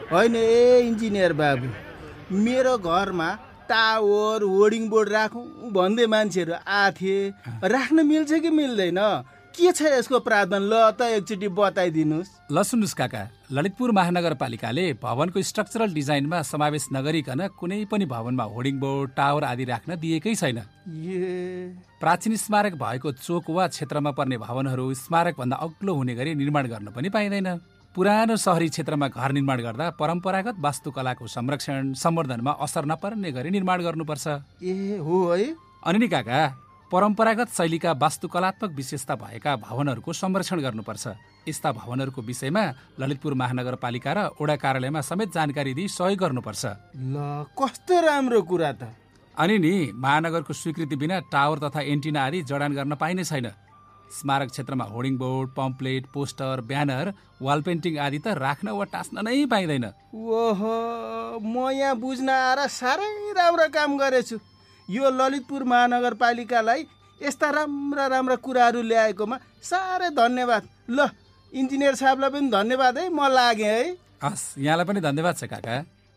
होइन ए इन्जिनियर बाबु, मेरो घरमा टावर होर्डिङ बोर्ड राखौँ भन्दै मान्छेहरू आथे, राख्न मिल्छ कि मिल्दैन? के छ यसको प्रावधान? ल त एकचोटि बताइदिनुहोस्। ल सुन्नुहोस् काका, ललितपुर महानगरपालिकाले भवनको स्ट्रक्चरल डिजाइनमा समावेश नगरिकन कुनै पनि भवनमा होर्डिङ बोर्ड टावर आदि राख्न दिएकै छैन। प्राचीन स्मारक भएको चोक वा क्षेत्रमा पर्ने भवनहरू स्मारकभन्दा अग्लो हुने गरी निर्माण गर्न पनि पाइँदैन। पुरानो सहरी क्षेत्रमा घर निर्माण गर्दा परम्परागत वास्तुकलाको संरक्षण सम्वर्धनमा असर नपर्ने गरी निर्माण गर्नुपर्छ। ए हो है। अनि नि काका, परम्परागत शैलीका वास्तुकलात्मक विशेषता भएका भवनहरूको संरक्षण गर्नुपर्छ। यस्ता भवनहरूको विषयमा ललितपुर महानगरपालिका र ओडा कार्यालयमा समेत जानकारी दिई सहयोग गर्नुपर्छ। ल कस्तो राम्रो कुरा त। अनि नि महानगरको स्वीकृति बिना टावर तथा एन्टिना आदि जडान गर्न पाइने छैन। स्मारक क्षेत्रमा hoarding board, pamphlet, poster, banner, wall painting आदि त राख्न वा टाँस्न नै पाइँदैन। ओहो, म यहाँ बुझ्न आएर साह्रै राम्रो काम गरेछु। यो ललितपुर महानगरपालिकालाई यस्ता राम्रा राम्रा कुराहरू ल्याएकोमा साह्रै धन्यवाद। ल इन्जिनियर साहबलाई पनि धन्यवाद है, म लागेँ है। हस्, यहाँलाई पनि धन्यवाद छ काका।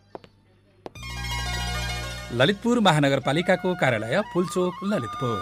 ललितपुर महानगरपालिकाको कार्यालय पुलचोक, ललितपुर।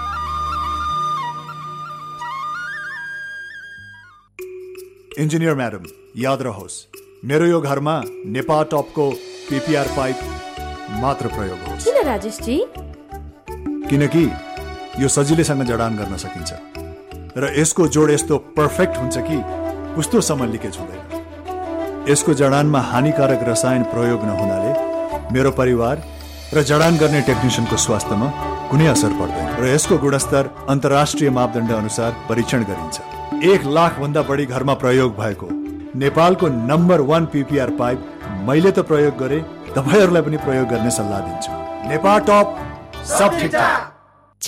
इन्जिनियर म्याडम, याद रहोस्, मेरो यो घरमा नेपाल टपको पिपिआर पाइप मात्र प्रयोग होस्। किन राजेश जी? किनकि यो सजिलैसँग जडान गर्न सकिन्छ र यसको जोड यस्तो पर्फेक्ट हुन्छ कि कस्तोसम्म लिकेज हुँदैन। यसको जडानमा हानिकारक रसायन प्रयोग नहुनाले मेरो परिवार र जडान गर्ने टेक्निसियनको स्वास्थ्यमा कुनै असर पर्दैन र यसको गुणस्तर अन्तर्राष्ट्रिय मापदण्ड अनुसार परीक्षण गरिन्छ। 1 लाख भन्दा बढी घरमा प्रयोग भएको नेपालको नम्बर 1 पिपिआर पाइप मैले त प्रयोग गरे, तपाईहरुलाई पनि प्रयोग गर्ने सल्लाह दिन्छु। नेपाल टप सब ठिकठाक।